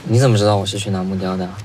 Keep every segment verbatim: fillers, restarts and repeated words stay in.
你怎么知道我是去拿木雕的？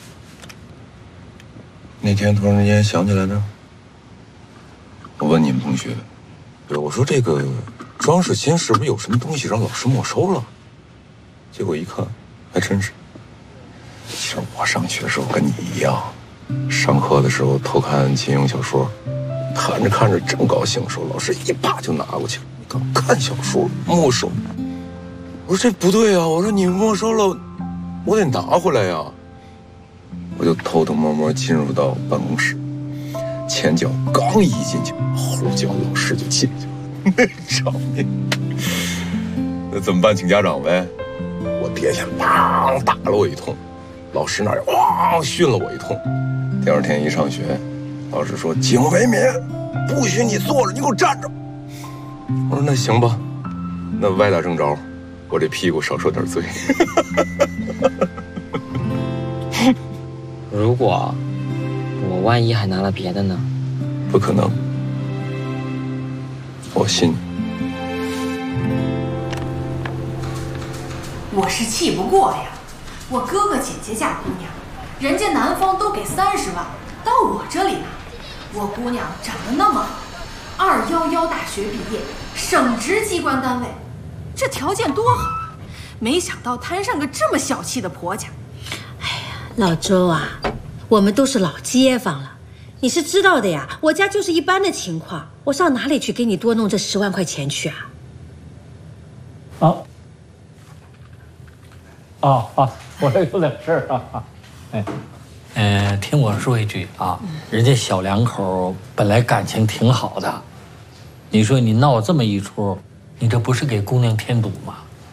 那天突然之间想起来的。我问你们同学，对，我说这个装饰间是不是有什么东西让老师没收了？结果一看，还真是。其实我上学的时候跟你一样，上课的时候偷看金庸小说，看着看着正高兴的时候，老师一把就拿过去了。你刚看小说没收，我说这不对啊！我说你没收了，我得拿回来呀。我就偷偷摸摸进入到办公室，前脚刚一进去，后脚老师就进去了，那场面，那怎么办？请家长呗。我爹先梆打了我一通，老师那儿咣训了我一通。第二天一上学，老师说警为民，不许你坐着，你给我站着。我说那行吧，那歪打正着，我这屁股少受点罪。 如果我万一还拿了别的呢？ 不可能，我信你。 我是气不过呀，我哥哥姐姐家姑娘，人家男方都给三十万，到我这里呢，我姑娘长得那么好，二幺幺大学毕业，省直机关单位，这条件多好啊！没想到摊上个这么小气的婆家。 哎呀，老周啊，我们都是老街坊了，你是知道的呀。我家就是一般的情况，我上哪里去给你多弄这十万块钱去啊？ 啊。哦哦，我这有点事儿啊。哎，呃，听我说一句啊，人家小两口本来感情挺好的，你说你闹这么一出，你这不是给姑娘添堵吗？